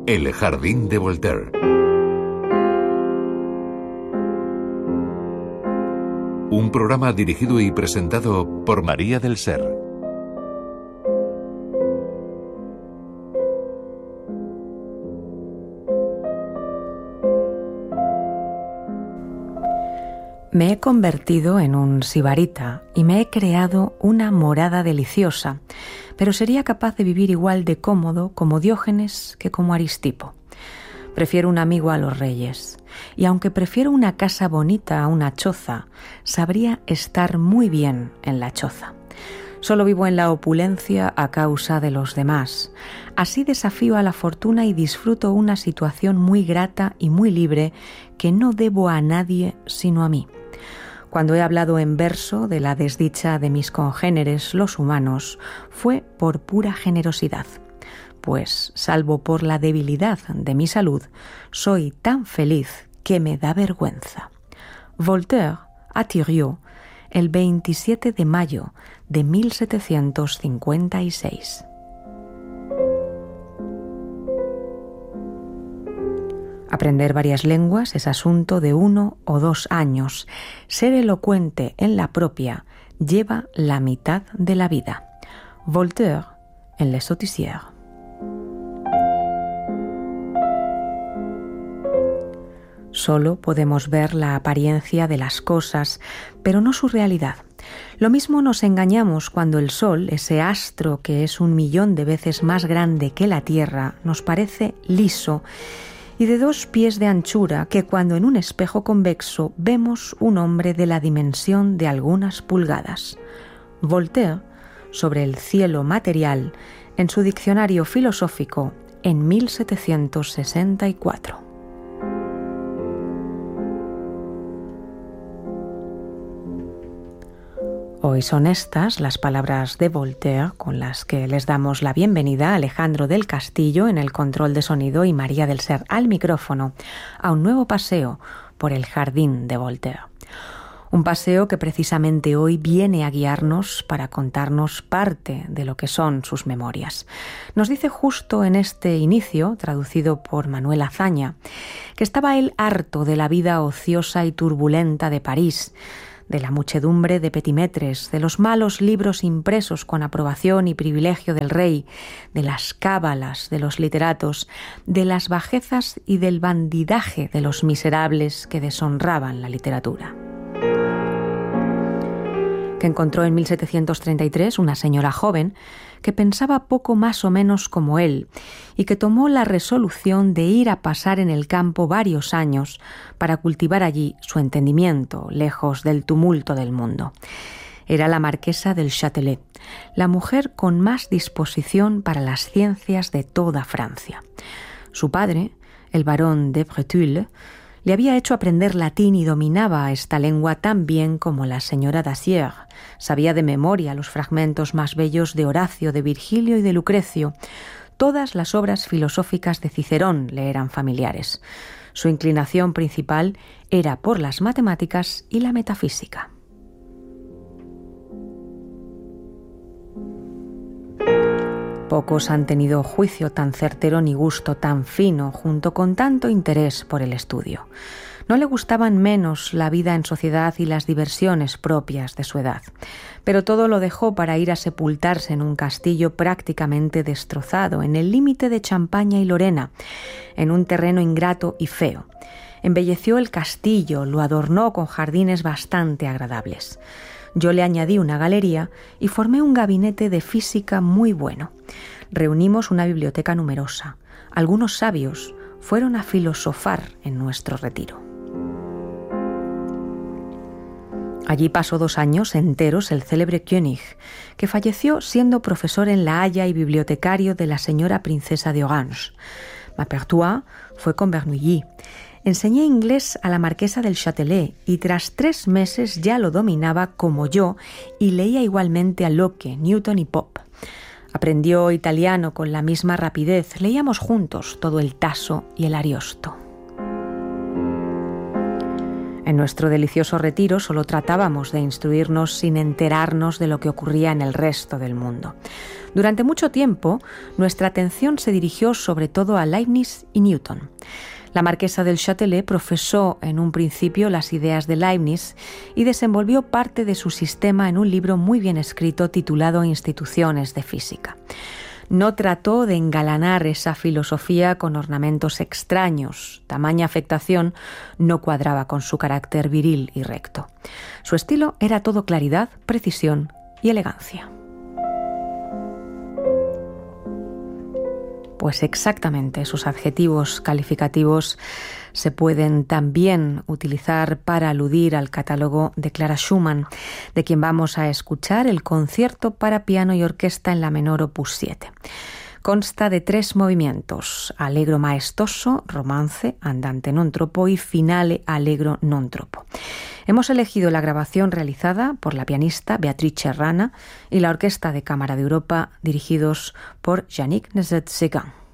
El jardín de Voltaire. Un programa dirigido y presentado por María del Ser. Me he convertido en un sibarita y me he creado una morada deliciosa, pero sería capaz de vivir igual de cómodo como Diógenes que como Aristipo. Prefiero un amigo a los reyes, y aunque prefiero una casa bonita a una choza, sabría estar muy bien en la choza. Solo vivo en la opulencia a causa de los demás. Así desafío a la fortuna y disfruto una situación muy grata y muy libre que no debo a nadie sino a mí. Cuando he hablado en verso de la desdicha de mis congéneres, los humanos, fue por pura generosidad, pues, salvo por la debilidad de mi salud, soy tan feliz que me da vergüenza. Voltaire a Thuriot, el 27 de mayo de 1756. Aprender varias lenguas es asunto de 1 o 2 años. Ser elocuente en la propia lleva la mitad de la vida. Voltaire en Les Sotticières. Solo podemos ver la apariencia de las cosas, pero no su realidad. Lo mismo nos engañamos cuando el Sol, ese astro que es 1.000.000 de veces más grande que la Tierra, nos parece liso y de 2 pies de anchura, que cuando en un espejo convexo vemos un hombre de la dimensión de algunas pulgadas. Voltaire, sobre el cielo material, en su diccionario filosófico, en 1764. Hoy son estas las palabras de Voltaire con las que les damos la bienvenida a Alejandro del Castillo en el control de sonido y María del Ser al micrófono a un nuevo paseo por el jardín de Voltaire. Un paseo que precisamente hoy viene a guiarnos para contarnos parte de lo que son sus memorias. Nos dice justo en este inicio, traducido por Manuel Azaña, que estaba él harto de la vida ociosa y turbulenta de París, de la muchedumbre de petimetres, de los malos libros impresos con aprobación y privilegio del rey, de las cábalas de los literatos, de las bajezas y del bandidaje de los miserables que deshonraban la literatura. Que encontró en 1733 una señora joven que pensaba poco más o menos como él y que tomó la resolución de ir a pasar en el campo varios años para cultivar allí su entendimiento, lejos del tumulto del mundo. Era la marquesa del Châtelet, la mujer con más disposición para las ciencias de toda Francia. Su padre, el barón de Breteuil, le había hecho aprender latín y dominaba esta lengua tan bien como la señora Dacier. Sabía de memoria los fragmentos más bellos de Horacio, de Virgilio y de Lucrecio. Todas las obras filosóficas de Cicerón le eran familiares. Su inclinación principal era por las matemáticas y la metafísica. Pocos han tenido juicio tan certero ni gusto tan fino, junto con tanto interés por el estudio. No le gustaban menos la vida en sociedad y las diversiones propias de su edad, pero todo lo dejó para ir a sepultarse en un castillo prácticamente destrozado, en el límite de Champaña y Lorena, en un terreno ingrato y feo. Embelleció el castillo, lo adornó con jardines bastante agradables. Yo le añadí una galería y formé un gabinete de física muy bueno. Reunimos una biblioteca numerosa. Algunos sabios fueron a filosofar en nuestro retiro. Allí pasó 2 años enteros el célebre Koenig, que falleció siendo profesor en La Haya y bibliotecario de la señora princesa de Orange. Maupertuis fue con Bernoulli. Enseñé inglés a la marquesa del Châtelet y tras 3 meses ya lo dominaba como yo y leía igualmente a Locke, Newton y Pope. Aprendió italiano con la misma rapidez. Leíamos juntos todo el Tasso y el Ariosto. En nuestro delicioso retiro solo tratábamos de instruirnos sin enterarnos de lo que ocurría en el resto del mundo. Durante mucho tiempo, nuestra atención se dirigió sobre todo a Leibniz y Newton. La marquesa del Châtelet profesó en un principio las ideas de Leibniz y desenvolvió parte de su sistema en un libro muy bien escrito titulado Instituciones de Física. No trató de engalanar esa filosofía con ornamentos extraños. Tamaña afectación no cuadraba con su carácter viril y recto. Su estilo era todo claridad, precisión y elegancia. Pues exactamente, sus adjetivos calificativos se pueden también utilizar para aludir al catálogo de Clara Schumann, de quien vamos a escuchar el concierto para piano y orquesta en la menor opus 7. Consta de 3 movimientos: allegro maestoso, romance, andante non troppo y finale allegro non troppo. Hemos elegido la grabación realizada por la pianista Beatrice Rana y la Orquesta de Cámara de Europa, dirigidos por Yannick Nézet-Séguin.